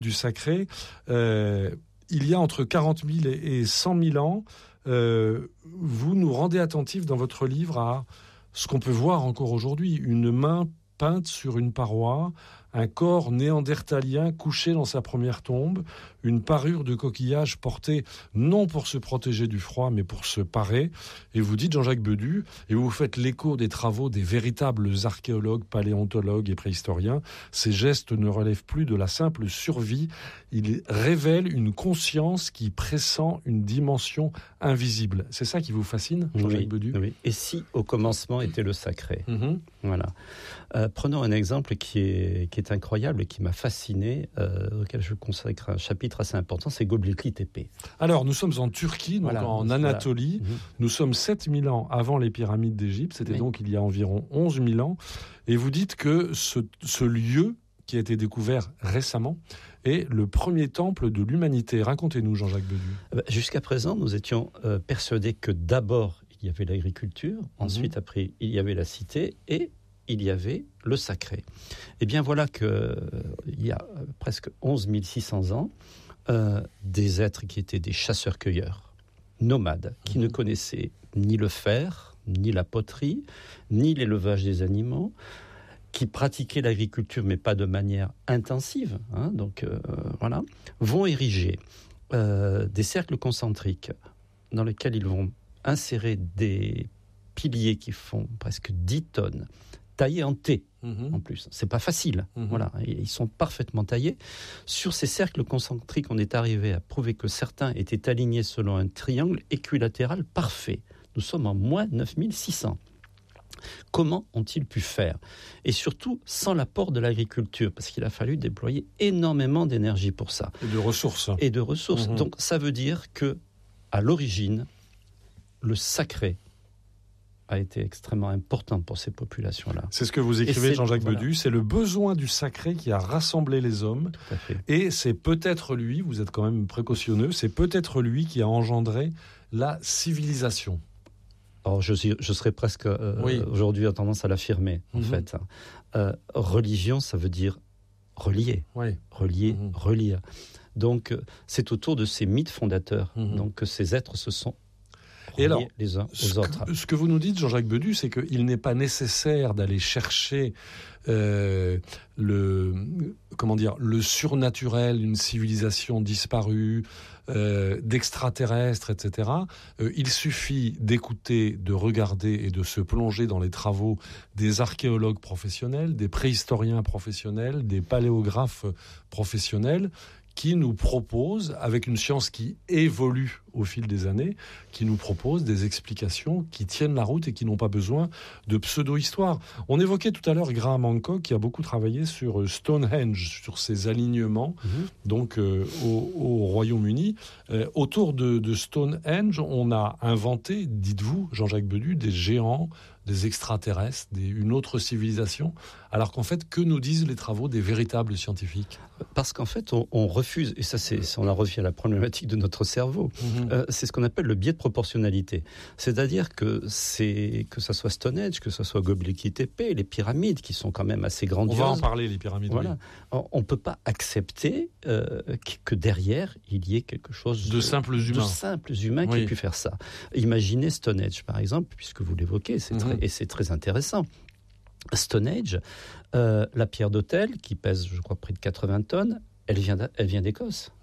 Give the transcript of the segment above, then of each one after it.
du sacré. Il y a entre 40 000 et 100 000 ans, vous nous rendez attentifs dans votre livre à ce qu'on peut voir encore aujourd'hui, une main peinte sur une paroi, un corps néandertalien couché dans sa première tombe, une parure de coquillage portée non pour se protéger du froid, mais pour se parer. Et vous dites, Jean-Jacques Bedu, et vous faites l'écho des travaux des véritables archéologues, paléontologues et préhistoriens, ces gestes ne relèvent plus de la simple survie. Ils révèlent une conscience qui pressent une dimension invisible. C'est ça qui vous fascine, Jean-Jacques Bedu ? Oui. Et si au commencement était le sacré ? Voilà. Prenons un exemple qui est incroyable et qui m'a fasciné, auquel je consacre un chapitre assez important, c'est Göbekli Tepe. Alors, nous sommes en Turquie, donc en Anatolie. Nous sommes 7000 ans avant les pyramides d'Égypte, c'était donc il y a environ 11 000 ans. Et vous dites que ce lieu, qui a été découvert récemment, est le premier temple de l'humanité. Racontez-nous, Jean-Jacques Bedu. Jusqu'à présent, nous étions persuadés que d'abord, il y avait l'agriculture, ensuite, après, il y avait la cité, et il y avait le sacré. Eh bien, voilà qu'il y a presque 11 600 ans, des êtres qui étaient des chasseurs-cueilleurs, nomades, qui ne connaissaient ni le fer, ni la poterie, ni l'élevage des animaux, qui pratiquaient l'agriculture, mais pas de manière intensive, vont ériger des cercles concentriques dans lesquels ils vont insérer des piliers qui font presque 10 tonnes, taillés en T, en plus. C'est pas facile. Voilà. Ils sont parfaitement taillés. Sur ces cercles concentriques, on est arrivé à prouver que certains étaient alignés selon un triangle équilatéral parfait. Nous sommes en moins 9600. Comment ont-ils pu faire ? Et surtout, sans l'apport de l'agriculture, parce qu'il a fallu déployer énormément d'énergie pour ça. Et de ressources. Donc, ça veut dire que, à l'origine, le sacré a été extrêmement important pour ces populations-là. C'est ce que vous écrivez, Jean-Jacques Bedu, c'est le besoin du sacré qui a rassemblé les hommes. Tout à fait. Et c'est peut-être lui, vous êtes quand même précautionneux, c'est peut-être lui qui a engendré la civilisation. Alors, je serais presque, aujourd'hui, à tendance à l'affirmer, en fait. Religion, ça veut dire relier. Relire. Donc, c'est autour de ces mythes fondateurs donc, que ces êtres se sont reliés les uns aux autres. Ce que vous nous dites, Jean-Jacques Bedu, c'est qu'il n'est pas nécessaire d'aller chercher le surnaturel, une civilisation disparue, d'extraterrestres, etc. Il suffit d'écouter, de regarder et de se plonger dans les travaux des archéologues professionnels, des préhistoriens professionnels, des paléographes professionnels, qui nous propose, avec une science qui évolue au fil des années, qui nous propose des explications qui tiennent la route et qui n'ont pas besoin de pseudo-histoire. On évoquait tout à l'heure Graham Hancock, qui a beaucoup travaillé sur Stonehenge, sur ses alignements, donc au Royaume-Uni. Autour de Stonehenge, on a inventé, dites-vous, Jean-Jacques Bedu, des géants, des extraterrestres, une autre civilisation, alors qu'en fait, que nous disent les travaux des véritables scientifiques ? Parce qu'en fait, on refuse, et ça, on en revient à la problématique de notre cerveau, c'est ce qu'on appelle le biais de proportionnalité. C'est-à-dire que ça soit Stonehenge, que ça soit Göbekli Tepe, les pyramides, qui sont quand même assez grandioses. On va en parler, les pyramides. Voilà. Oui. On ne peut pas accepter que derrière, il y ait quelque chose de simples humains qui aient pu faire ça. Imaginez Stonehenge, par exemple, puisque vous l'évoquez, et c'est très intéressant. Stonehenge, la pierre d'autel, qui pèse, je crois, près de 80 tonnes, elle vient d'Écosse.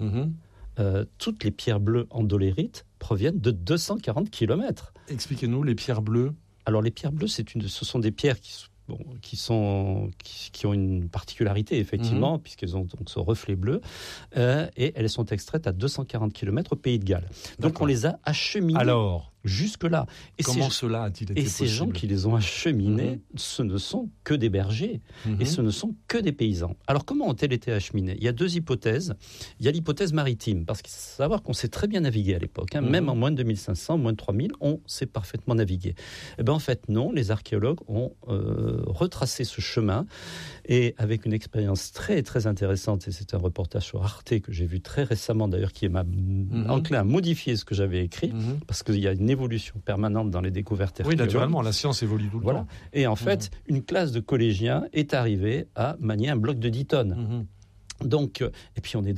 Toutes les pierres bleues en dolérite proviennent de 240 km. Expliquez-nous les pierres bleues. Alors, les pierres bleues, ce sont des pierres qui ont une particularité, effectivement, puisqu'elles ont donc ce reflet bleu, et elles sont extraites à 240 km au Pays de Galles. Donc, D'accord. on les a acheminées. Alors jusque-là. Et comment cela a-t-il été possible ? Ces gens qui les ont acheminés, ce ne sont que des bergers, et ce ne sont que des paysans. Alors comment ont-elles été acheminés ? Il y a deux hypothèses. Il y a l'hypothèse maritime, parce qu'il faut savoir qu'on sait très bien naviguer à l'époque. Même en moins de 2500, moins de 3000, on sait parfaitement naviguer. Eh bien en fait non, les archéologues ont retracé ce chemin, et avec une expérience très très intéressante, et c'est un reportage sur Arte que j'ai vu très récemment d'ailleurs, qui m'a enclin à modifier ce que j'avais écrit, parce qu'il y a une évolution permanente dans les découvertes archéologiques. Oui, naturellement, la science évolue tout le temps. Et en fait, une classe de collégiens est arrivée à manier un bloc de 10 tonnes. Donc, et puis on est